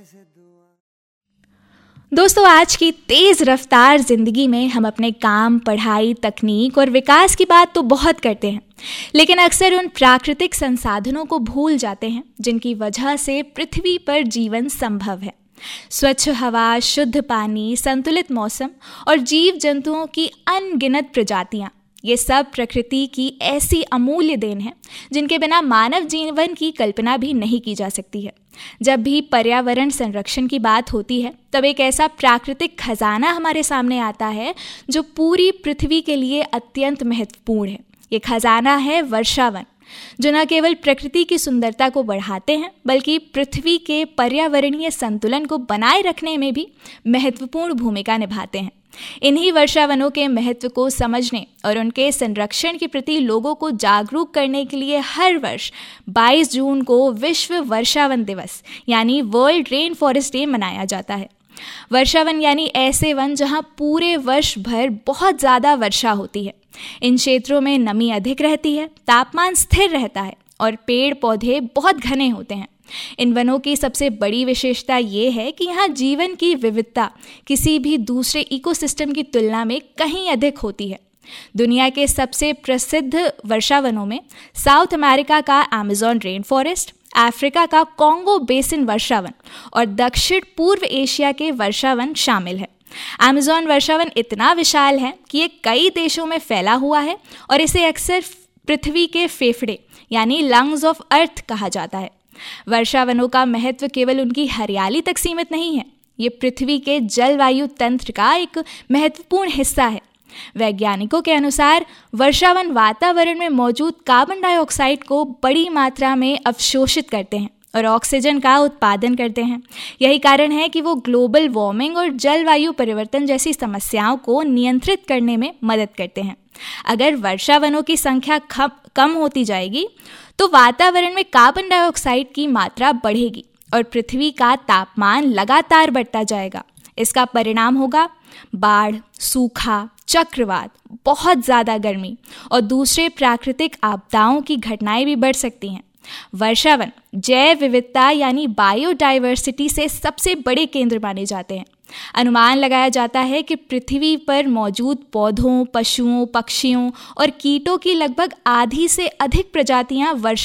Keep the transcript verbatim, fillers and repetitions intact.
दोस्तों, आज की तेज़ रफ्तार ज़िंदगी में हम अपने काम, पढ़ाई, तकनीक और विकास की बात तो बहुत करते हैं, लेकिन अक्सर उन प्राकृतिक संसाधनों को भूल जाते हैं जिनकी वजह से पृथ्वी पर जीवन संभव है। स्वच्छ हवा, शुद्ध पानी, संतुलित मौसम और जीव जंतुओं की अनगिनत प्रजातियां, ये सब प्रकृति की ऐसी अमूल्य देन है जिनके बिना मानव जीवन की कल्पना भी नहीं की जा सकती है। जब भी पर्यावरण संरक्षण की बात होती है, तब एक ऐसा प्राकृतिक खजाना हमारे सामने आता है जो पूरी पृथ्वी के लिए अत्यंत महत्वपूर्ण है। ये खजाना है वर्षावन, जो न केवल प्रकृति की सुंदरता को बढ़ाते हैं, बल्कि पृथ्वी के पर्यावरणीय संतुलन को बनाए रखने में भी महत्वपूर्ण भूमिका निभाते हैं। इन्हीं वर्षावनों के महत्व को समझने और उनके संरक्षण के प्रति लोगों को जागरूक करने के लिए हर वर्ष बाईस जून को विश्व वर्षावन दिवस यानी वर्ल्ड रेन फॉरेस्ट डे मनाया जाता है। वर्षावन यानी ऐसे वन जहां पूरे वर्ष भर बहुत ज़्यादा वर्षा होती है। इन क्षेत्रों में नमी अधिक रहती है, तापमान स्थिर रहता है और पेड़ पौधे बहुत घने होते हैं। इन वनों की सबसे बड़ी विशेषता ये है कि यहाँ जीवन की विविधता किसी भी दूसरे इकोसिस्टम की तुलना में कहीं अधिक होती है। दुनिया के सबसे प्रसिद्ध वर्षावनों में साउथ अमेरिका का अमेज़न रेन फॉरेस्ट, अफ्रीका का कॉन्गो बेसिन वर्षावन और दक्षिण पूर्व एशिया के वर्षावन शामिल है। अमेज़न वर्षावन इतना विशाल है कि ये कई देशों में फैला हुआ है और इसे अक्सर पृथ्वी के फेफड़े यानी लंग्स ऑफ अर्थ कहा जाता है। वर्षावनों का महत्व केवल उनकी हरियाली तक सीमित नहीं है, ये पृथ्वी के जलवायु तंत्र का एक महत्वपूर्ण हिस्सा है। वैज्ञानिकों के अनुसार वर्षावन वातावरण में मौजूद कार्बन डाइऑक्साइड को बड़ी मात्रा में अवशोषित करते हैं और ऑक्सीजन का उत्पादन करते हैं। यही कारण है कि वो ग्लोबल वार्मिंग और जलवायु परिवर्तन जैसी समस्याओं को नियंत्रित करने में मदद करते हैं। अगर वर्षावनों की संख्या कम होती जाएगी तो वातावरण में कार्बन डाइऑक्साइड की मात्रा बढ़ेगी और पृथ्वी का तापमान लगातार बढ़ता जाएगा। इसका परिणाम होगा बाढ़, सूखा, चक्रवात, बहुत ज़्यादा गर्मी और दूसरे प्राकृतिक आपदाओं की घटनाएं भी बढ़ सकती हैं। वर्षावन जैव विविधता यानी बायोडाइवर्सिटी से सबसे बड़े केंद्र माने जाते हैं। अनुमान लगाया जाता है कि पृथ्वी पर मौजूद पौधों, पशुओं, पक्षियों और कीटों की लगभग आधी से अधिक प्रजातियां वर्षा